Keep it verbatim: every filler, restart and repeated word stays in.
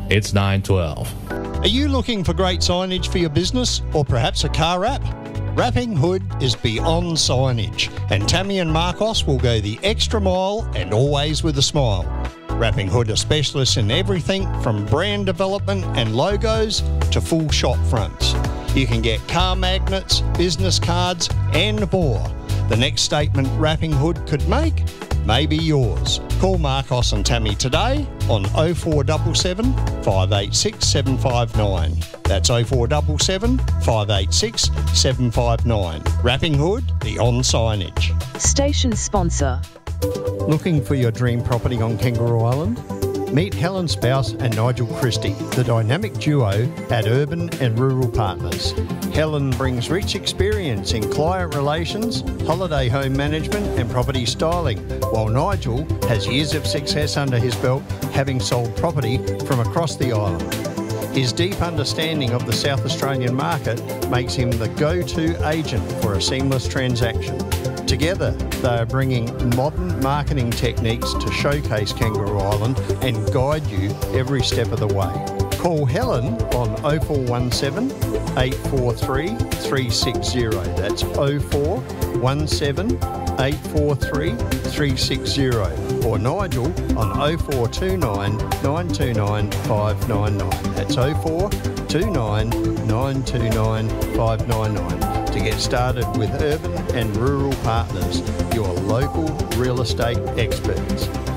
It's nine twelve. Are you looking for great signage for your business or perhaps a car wrap? Wrapping Hood is beyond signage, and Tammy and Marcos will go the extra mile and always with a smile. Wrapping Hood are specialists in everything from brand development and logos to full shop fronts. You can get car magnets, business cards and more. The next statement Wrapping Hood could make may be yours. Call Marcos and Tammy today on oh four seven seven, five eight six, seven five nine. That's oh four seven seven, five eight six, seven five nine. Wrapping Hood, beyond signage. Station sponsor. Looking for your dream property on Kangaroo Island? Meet Helen Spouse and Nigel Christie, the dynamic duo at Urban and Rural Partners. Helen brings rich experience in client relations, holiday home management and property styling, while Nigel has years of success under his belt, having sold property from across the island. His deep understanding of the South Australian market makes him the go-to agent for a seamless transaction. Together, they are bringing modern marketing techniques to showcase Kangaroo Island and guide you every step of the way. Call Helen on oh four one seven, eight four three, three six zero. That's oh four one seven, eight four three, three six zero. Or Nigel on oh four two nine, nine two nine, five nine nine. That's oh four two nine, nine two nine, five nine nine. To get started with Urban and Rural Partners, your local real estate experts.